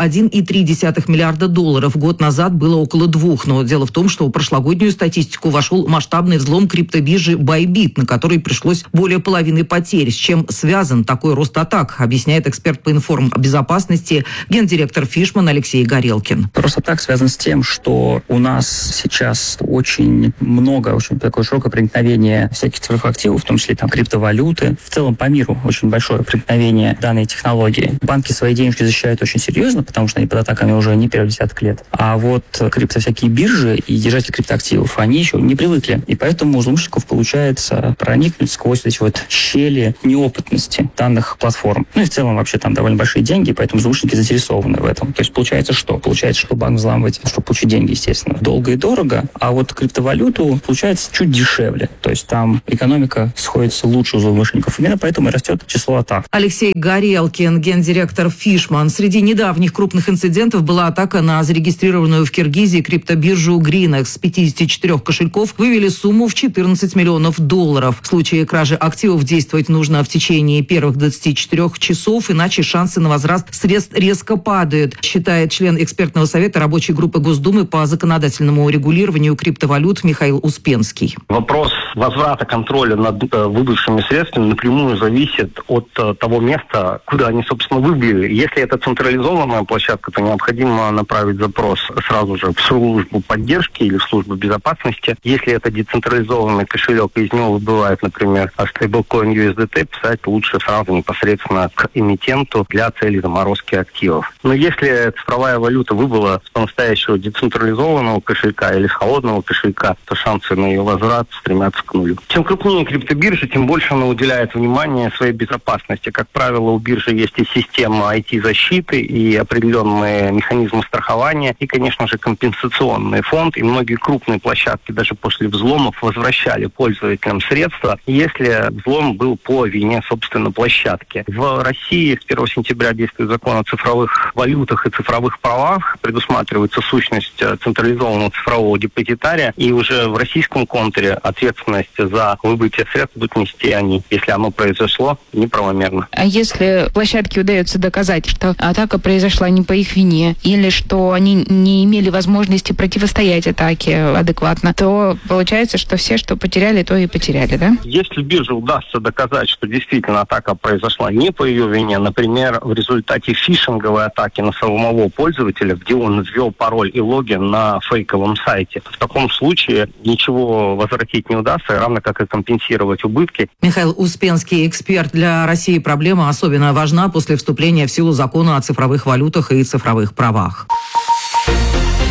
B: 1,3 миллиарда долларов. Год назад было около 2. Но дело в том, что в прошлогоднюю статистику вошел масштабный взлом криптобиржи Bybit, на который пришлось более половины потерь. С чем связан такой рост атак, объясняет эксперт по информбезопасности, гендиректор Fishman Алексей Горелкин.
A: Рост атак связан с тем, что у нас сейчас очень много, очень такое широкое проникновение всяких цифровых активов, в том числе там криптовалюты. В целом по миру очень большое проникновение данной технологии. Банки свои денежки защищают очень серьезно, потому что они под атаками уже не первый десяток лет. А вот всякие биржи и держатели криптоактивов, они еще не привыкли. И поэтому у злоумышленников получается проникнуть сквозь эти вот щели неопытности данных платформ. Ну и в целом вообще там довольно большие деньги, поэтому злоумышленники заинтересованы в этом. То есть получается что? Получается, что банк взламывать, чтобы получить деньги, естественно, долго и дорого, а вот криптовалюту получается чуть дешевле. То есть там экономика сходится лучше у злоумышленников. Именно поэтому и растет число атак.
B: Алексей Горелкин, гендиректор Fishman. Среди недавних крупных инцидентов была атака на зарегистрированную в Киргизии криптобиржу Greenex. С 54 кошельков вывели сумму в 14 миллионов долларов. В случае кражи активов действовать нужно в течение первых 24 часов, иначе шансы на возврат средств резко падают, считает член экспертного совета рабочей группы Госдумы по законодательному регулированию криптовалют Михаил Успенский.
D: Вопрос возврата контроля над выбывшими средствами напрямую зависит от того места, куда они, собственно, выбили. Если это централизованная площадка, то необходимо направить запрос сразу же в службу поддержки или в службу безопасности. Если это децентрализованный кошелек, и из него выбывает, например, стейблкоин USDT, писать лучше сразу непосредственно к эмитенту для цели заморозки активов. Но если цифровая валюта выбыла с по-настоящему децентрализованного кошелька или с холодного кошелька, то шансы на ее возврат стремятся к нулю. Чем крупнее криптобиржа, тем больше она уделяет внимание своей безопасности. Как правило, у биржи есть и система IT-защиты, и определенные механизмы страхования, и, конечно же, компенсационный фонд. И многие крупные площадки даже после взломов возвращали пользователям средства, если взлом был по вине, собственно, площадки. В России с 1 сентября действует закон о цифровых валютах и цифровых правах. Предусматривается сущность централизованного цифрового депозитария. И уже в российском контуре ответственность за выбытие средств будут нести они, если оно произошло неправомерно.
R: А если площадке удается доказать, что атака произошла не по их вине, или что они не имели возможности противостоять атаке адекватно, то получается, что все, что потеряли, то и потеряли, да?
D: Если бирже удастся доказать, что действительно атака произошла не по ее вине, например, в результате фишинговой атаки на самого пользователя, где он ввел пароль и логин на фейковом сайте, в таком случае ничего возвратить не удастся, равно как и компенсировать убытки.
B: Михаил Успенский, эксперт. Для России проблема особенно важна после вступления в силу закона о цифровых валютах и цифровых правах.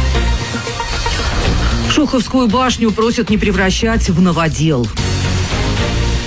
B: Шуховскую башню просят не превращать в новодел.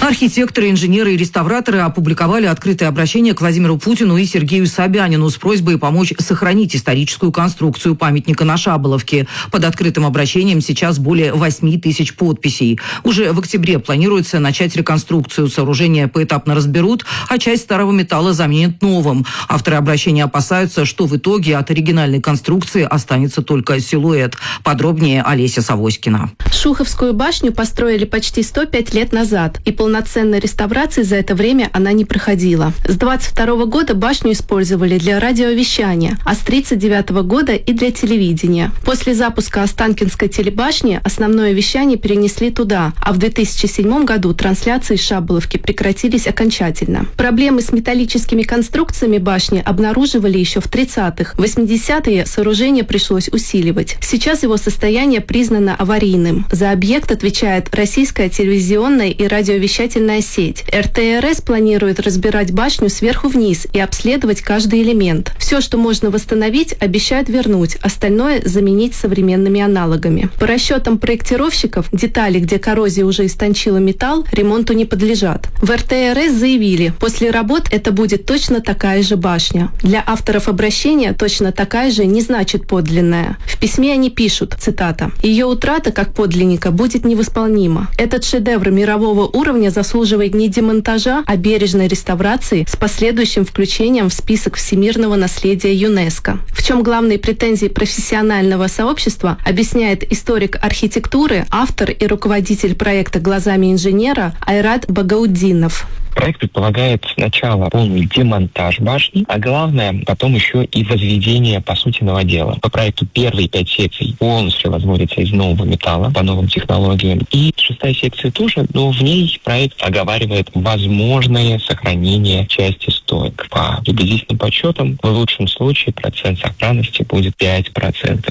B: Архитекторы, инженеры и реставраторы опубликовали открытое обращение к Владимиру Путину и Сергею Собянину с просьбой помочь сохранить историческую конструкцию памятника на Шаболовке. Под открытым обращением сейчас более 8 тысяч подписей. Уже в октябре планируется начать реконструкцию. Сооружение поэтапно разберут, а часть старого металла заменят новым. Авторы обращения опасаются, что в итоге от оригинальной конструкции останется только силуэт. Подробнее Олеся Савоськина.
H: Шуховскую башню построили почти 105 лет назад, и полноценной реставрации за это время она не проходила. С 22 года башню использовали для радиовещания, а с 39 года и для телевидения. После запуска Останкинской телебашни основное вещание перенесли туда, а в 2007 году трансляции с Шаболовки прекратились окончательно. Проблемы с металлическими конструкциями башни обнаруживали еще в 30-х. В 80-е сооружение пришлось усиливать. Сейчас его состояние признано аварийным. За объект отвечает российская телевизионная и радиовещательная сеть. РТРС планирует разбирать башню сверху вниз и обследовать каждый элемент. Все, что можно восстановить, обещают вернуть, остальное заменить современными аналогами. По расчетам проектировщиков, детали, где коррозия уже истончила металл, ремонту не подлежат. В РТРС заявили, после работ это будет точно такая же башня. Для авторов обращения точно такая же не значит подлинная. В письме они пишут, цитата, «Ее утрата как подлинника будет невосполнима. Этот шедевр мирового уровня заслуживает не демонтажа, а бережной реставрации с последующим включением в список всемирного наследия ЮНЕСКО». В чем главные претензии профессионального сообщества, объясняет историк архитектуры, автор и руководитель проекта «Глазами инженера» Айрат Багауддинов.
E: Проект предполагает сначала полный демонтаж башни, а главное, потом еще и возведение, по сути, новодела. По проекту первые 5 секций полностью возводятся из нового металла по новым технологиям. И 6-я секция тоже, но в ней проект оговаривает возможное сохранение части стоек. По приблизительным подсчетам, в лучшем случае процент сохранности будет 5%,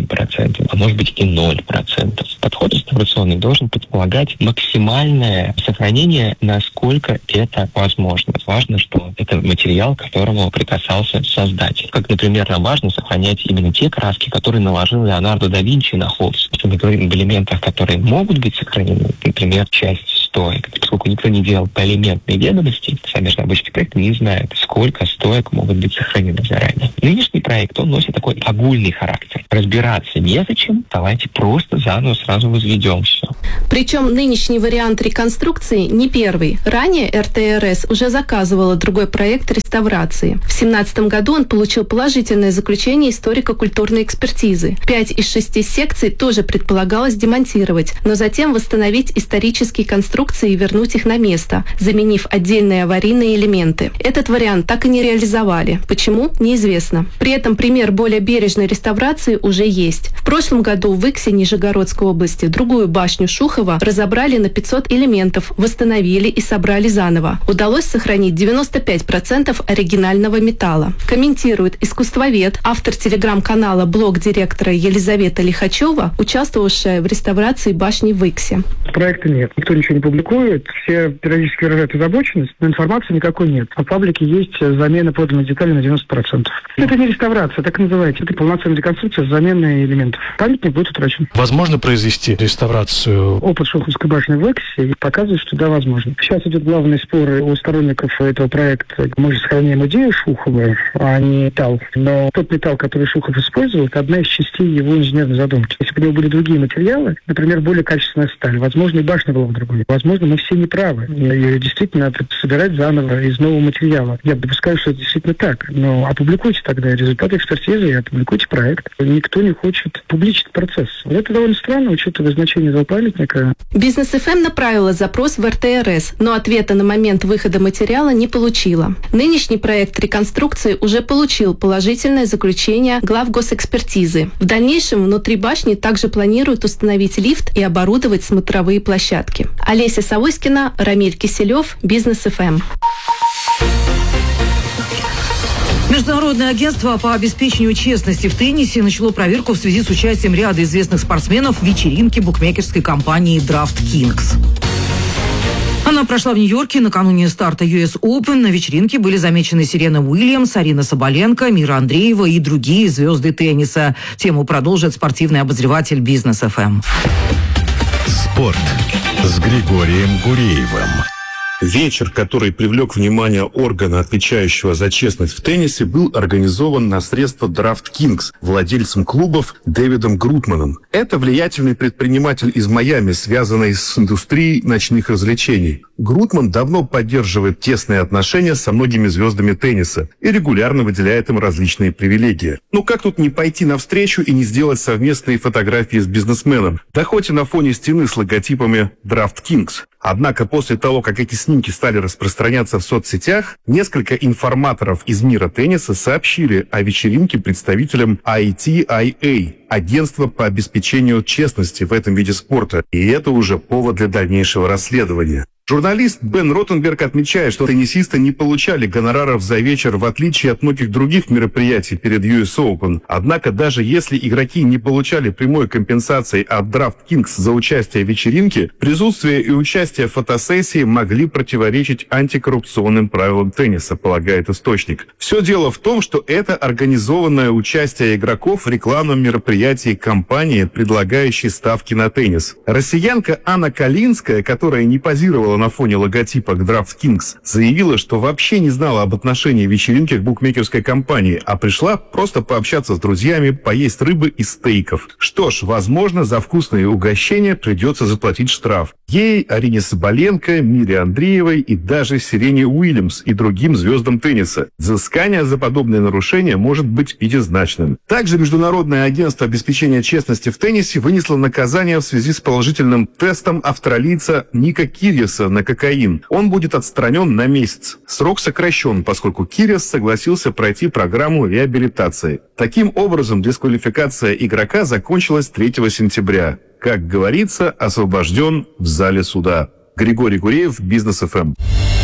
E: 7%, а может быть и 0%. Подход реставрационный должен предполагать максимальное сохранение, насколько это возможно. Важно, что это материал, к которому прикасался создатель. Как, например, нам важно сохранять именно те краски, которые наложил Леонардо да Винчи на холст. Если мы говорим об элементах, которые могут быть сохранены, например, часть стоек, поскольку никто не делал поэлементные ведомости, сами разработчики проекта не знают, сколько стоек могут быть сохранены заранее. Нынешний проект, он носит такой огульный характер. Разбираться незачем, давайте просто заново сразу возведем все.
H: Причем нынешний вариант реконструкции не первый. Ранее РТРС уже заказывала другой проект реставрации. В 2017 году он получил положительное заключение историко-культурной экспертизы. 5 из 6 секций тоже предполагалось демонтировать, но затем восстановить исторические конструкции и вернуть их на место, заменив отдельные аварийные элементы. Этот вариант так и не реализовали. Почему? Неизвестно. При этом пример более бережной реставрации уже есть. В прошлом году в Иксе Нижегородской области другую башню Шухова разобрали на 500 элементов, восстановили и собрали заново. Удалось сохранить 95% оригинального металла. Комментирует искусствовед, автор телеграм-канала «Блог директора» Елизавета Лихачева, участвовавшая в реставрации башни в Иксе.
F: Проекта нет. Никто ничего не публикует. Все периодически выражают озабоченность, но информации никакой нет. А в паблике есть замена подлинной детали на 90%. Это не реставрация, так и называется. Это полноценная реконструкция с заменой элементов. Памятник будет утрачен.
I: Возможно произвести реставрацию?
F: Опыт Шуховской башни в Иксе показывает, что да, возможно. Сейчас идет главный спор у сторонников этого проекта. Мы же сохраняем идею Шухова, а не металл. Но тот металл, который Шухов использовал, это одна из частей его инженерной задумки. Если бы у него были другие материалы, например, более качественная сталь, возможно, и башня была бы другой. Возможно, мы все неправы. И действительно надо собирать заново из нового материала. Я допускаю, что это действительно так. Но опубликуйте тогда результаты экспертизы и опубликуйте проект. Никто не хочет публичить процесс. Это довольно странно, учитывая значение этого памятника.
H: Бизнес ФМ направила запрос в РТРС, но ответа на момент выхода материала не получила. Нынешний проект реконструкции уже получил положительное заключение глав госэкспертизы. В дальнейшем внутри башни также планируют установить лифт и оборудовать смотровые площадки. Олеся Савоськина, Рамиль Киселев, Бизнес ФМ.
B: Международное агентство по обеспечению честности в теннисе начало проверку в связи с участием ряда известных спортсменов в вечеринке букмекерской компании DraftKings. Она прошла в Нью-Йорке накануне старта US Open. На вечеринке были замечены Серена Уильямс, Арина Соболенко, Мира Андреева и другие звезды тенниса. Тему продолжит спортивный обозреватель Бизнес ФМ.
C: Спорт с Григорием Гуреевым.
G: Вечер, который привлек внимание органа, отвечающего за честность в теннисе, был организован на средства DraftKings владельцем клубов Дэвидом Грутманом. Это влиятельный предприниматель из Майами, связанный с индустрией ночных развлечений. Грутман давно поддерживает тесные отношения со многими звездами тенниса и регулярно выделяет им различные привилегии. Но как тут не пойти навстречу и не сделать совместные фотографии с бизнесменом? Да хоть и на фоне стены с логотипами DraftKings. Однако после того, как эти снимки стали распространяться в соцсетях, несколько информаторов из мира тенниса сообщили о вечеринке представителям ITIA, агентства по обеспечению честности в этом виде спорта. И это уже повод для дальнейшего расследования. Журналист Бен Ротенберг отмечает, что теннисисты не получали гонораров за вечер, в отличие от многих других мероприятий перед US Open. Однако даже если игроки не получали прямой компенсации от DraftKings за участие в вечеринке, присутствие и участие в фотосессии могли противоречить антикоррупционным правилам тенниса, полагает источник. Все дело в том, что это организованное участие игроков в рекламном мероприятии компании, предлагающей ставки на теннис. Россиянка Анна Калинская, которая не позировала на фоне логотипа DraftKings, заявила, что вообще не знала об отношении вечеринки к букмекерской компании, а пришла просто пообщаться с друзьями, поесть рыбы и стейков. Что ж, возможно, за вкусные угощения придется заплатить штраф. Ей, Арине Соболенко, Мире Андреевой и даже Сирене Уильямс и другим звездам тенниса. Взыскание за подобные нарушения может быть пятизначным. Также Международное агентство обеспечения честности в теннисе вынесло наказание в связи с положительным тестом австралийца Ника Кирьяса на кокаин. Он будет отстранен на месяц. Срок сокращен, поскольку Кирьяс согласился пройти программу реабилитации. Таким образом, дисквалификация игрока закончилась 3 сентября. Как говорится, освобожден в зале суда. Григорий Гуреев, Бизнес ФМ.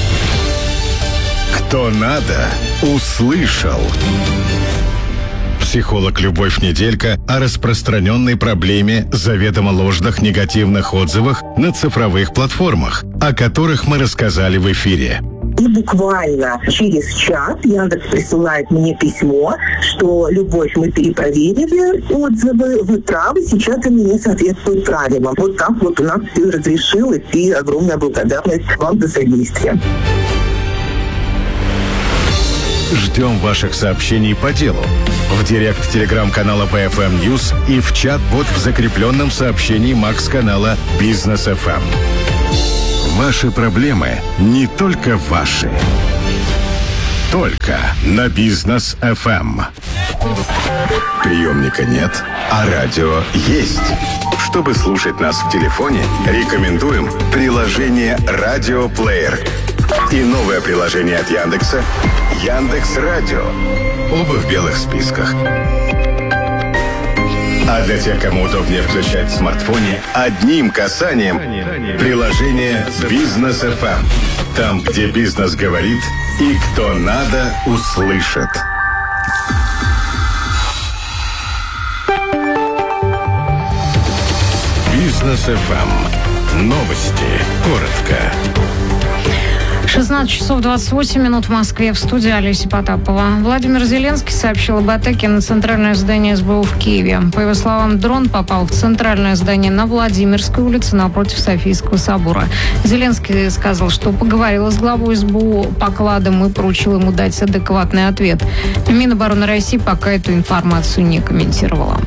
C: Кто надо, услышал. Психолог Любовь Неделька о распространенной проблеме заведомо ложных негативных отзывах на цифровых платформах, о которых мы рассказали в эфире.
J: И буквально через час Яндекс присылает мне письмо, что «Любовь, мы перепроверили отзывы, вы правы, сейчас они не соответствуют правилам». Вот так вот у нас все разрешилось, и огромная благодарность вам за содействие.
C: Ждем ваших сообщений по делу в директ телеграм-канала BFM News и в чат-бот в закрепленном сообщении Макс-канала Бизнес FM. Ваши проблемы не только ваши. Только на Бизнес FM. Приемника нет, а радио есть. Чтобы слушать нас в телефоне, рекомендуем приложение «Радиоплеер» и новое приложение от Яндекса «Яндекс.Радио». Оба в белых списках. А для тех, кому удобнее включать в смартфоне, одним касанием приложение «Бизнес FM». Там, где бизнес говорит и кто надо, услышит. Бизнес FM. Новости. Коротко.
N: 16 часов 28 минут в Москве. В студии Олеся Потапова. Владимир Зеленский сообщил об атаке на центральное здание СБУ в Киеве. По его словам, дрон попал в центральное здание на Владимирской улице напротив Софийского собора. Зеленский сказал, что поговорил с главой СБУ Покладом и поручил ему дать адекватный ответ. Минобороны России пока эту информацию не комментировала.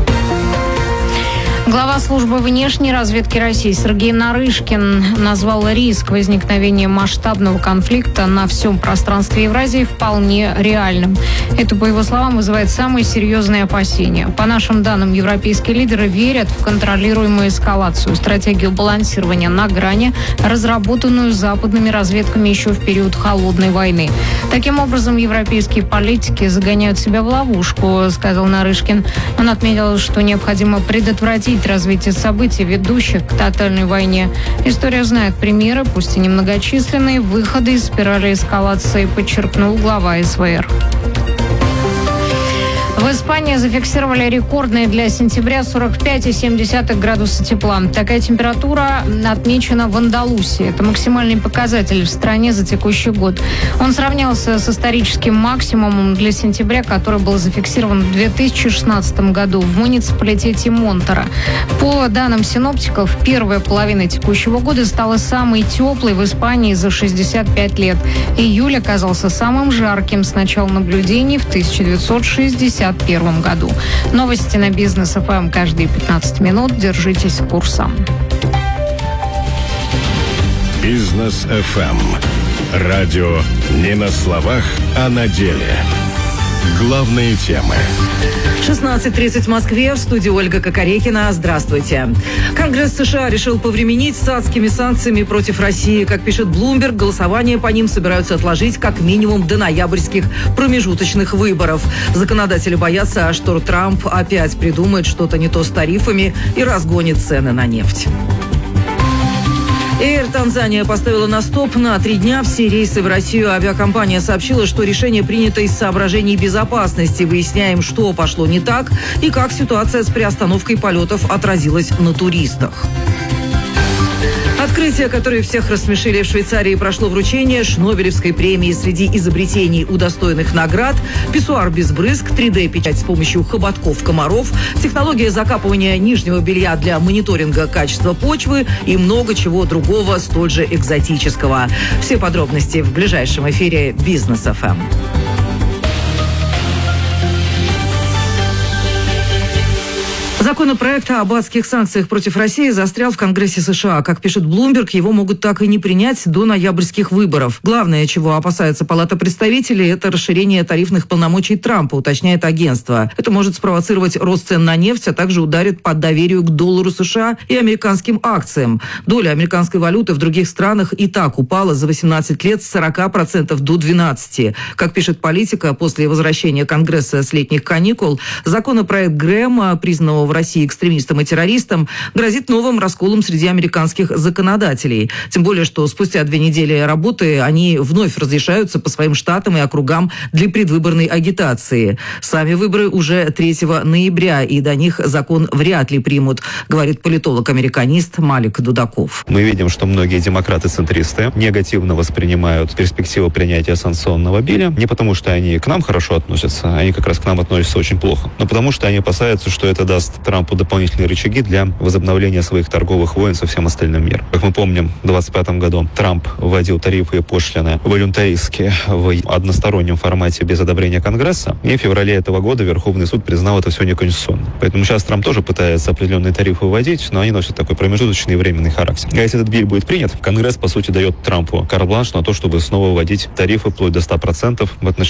N: Глава службы внешней разведки России Сергей Нарышкин назвал риск возникновения масштабного конфликта на всем пространстве Евразии вполне реальным. Это, по его словам, вызывает самые серьезные опасения. По нашим данным, европейские лидеры верят в контролируемую эскалацию, стратегию балансирования на грани, разработанную западными разведками еще в период Холодной войны. Таким образом, европейские политики загоняют себя в ловушку, сказал Нарышкин. Он отметил, что необходимо предотвратить развитие событий, ведущих к тотальной войне. История знает примеры, пусть и немногочисленные, выходы из спирали эскалации, подчеркнул глава СВР. В Испании зафиксировали рекордные для сентября 45,7 градуса тепла. Такая температура отмечена в Андалусии. Это максимальный показатель в стране за текущий год. Он сравнялся с историческим максимумом для сентября, который был зафиксирован в 2016 году в муниципалитете Монтера. По данным синоптиков, первая половина текущего года стала самой теплой в Испании за 65 лет. Июль оказался самым жарким с начала наблюдений в 1961 году. Новости на Бизнес ФМ каждые 15 минут. Держитесь курса.
C: Бизнес ФМ. Радио не на словах, а на деле. Главные темы.
B: 16:30 в Москве. В студии Ольга Кокорекина. Здравствуйте. Конгресс США решил повременить с адскими санкциями против России. Как пишет Bloomberg, голосование по ним собираются отложить как минимум до ноябрьских промежуточных выборов. Законодатели боятся, что Трамп опять придумает что-то не то с тарифами и разгонит цены на нефть. Air Tanzania поставила на стоп на 3 дня все рейсы в Россию. Авиакомпания сообщила, что решение принято из соображений безопасности. Выясняем, что пошло не так и как ситуация с приостановкой полетов отразилась на туристах. Открытие, которое всех рассмешили в Швейцарии, прошло вручение Шнобелевской премии. Среди изобретений, удостоенных наград: писсуар без брызг, 3D-печать с помощью хоботков комаров, технология закапывания нижнего белья для мониторинга качества почвы и много чего другого столь же экзотического. Все подробности в ближайшем эфире Бизнес ФМ. Законопроект об адских санкциях против России застрял в Конгрессе США. Как пишет Bloomberg, его могут так и не принять до ноябрьских выборов. Главное, чего опасается Палата представителей, это расширение тарифных полномочий Трампа, уточняет агентство. Это может спровоцировать рост цен на нефть, а также ударит по доверию к доллару США и американским акциям. Доля американской валюты в других странах и так упала за 18 лет с 40% до 12%. Как пишет Политика, после возвращения Конгресса с летних каникул законопроект Грэма, признанного в России экстремистам и террористам, грозит новым расколом среди американских законодателей. Тем более, что спустя 2 недели работы они вновь разрешаются по своим штатам и округам для предвыборной агитации. Сами выборы уже 3 ноября, и до них закон вряд ли примут, говорит политолог-американист Малик Дудаков.
K: Мы видим, что многие демократы-центристы негативно воспринимают перспективу принятия санкционного биля. Не потому, что они к нам хорошо относятся, они как раз к нам относятся очень плохо, но потому, что они опасаются, что это даст Трампу дополнительные рычаги для возобновления своих торговых войн со всем остальным миром. Как мы помним, в 2025 году Трамп вводил тарифы и пошлины волюнтаристски в одностороннем формате без одобрения Конгресса, и в феврале этого года Верховный суд признал это все неконституционным. Поэтому сейчас Трамп тоже пытается определенные тарифы вводить, но они носят такой промежуточный и временный характер. А если этот биль будет принят, Конгресс, по сути, дает Трампу карт-бланш на то, чтобы снова вводить тарифы вплоть до 100% в отношении